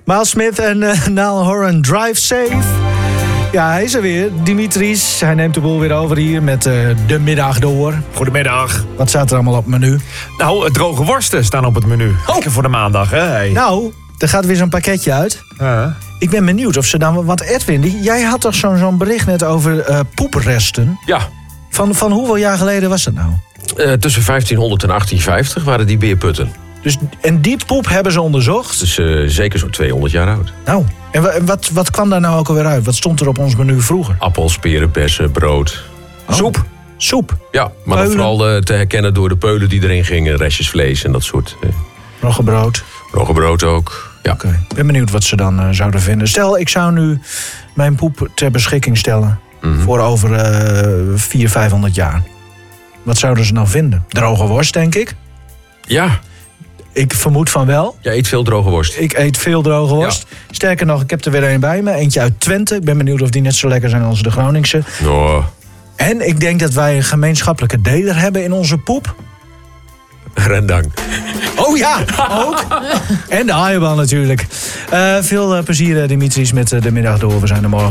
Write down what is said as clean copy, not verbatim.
Miles Smith en Niall Horan, Drive Safe. Ja, hij is er weer. Dimitris, hij neemt de boel weer over hier met de middag door. Goedemiddag. Wat staat er allemaal op het menu? Nou, droge worsten staan op het menu. Lekker voor de maandag, hè? Hey. Nou, er gaat weer zo'n pakketje uit. Ik ben benieuwd of ze dan... Want Edwin, jij had toch zo'n bericht net over poepresten? Ja. Van hoeveel jaar geleden was dat nou? Tussen 1500 en 1850 waren die beerputten. Dus, en die poep hebben ze onderzocht? Dus zeker zo'n 200 jaar oud. Nou, en wat kwam daar nou ook alweer uit? Wat stond er op ons menu vroeger? Appels, peren, bessen, brood. Soep. Soep. Ja, maar dan vooral te herkennen door de peulen die erin gingen. Restjes vlees en dat soort. Roggebrood. Roggebrood ook. Ja. Oké. Ik ben benieuwd wat ze dan zouden vinden. Stel, ik zou nu mijn poep ter beschikking stellen. Voor over 400-500 jaar. Wat zouden ze nou vinden? Droge worst, denk ik. Ja. Ik vermoed van wel. Jij eet veel droge worst. Ik eet veel droge worst. Ja. Sterker nog, ik heb er weer een bij me. Eentje uit Twente. Ik ben benieuwd of die net zo lekker zijn als de Groningse. Oh. En ik denk dat wij een gemeenschappelijke deler hebben in onze poep. Rendang. Oh ja, ook. En de haaibal natuurlijk. Veel plezier, Dimitris, met de middag door. We zijn er morgen.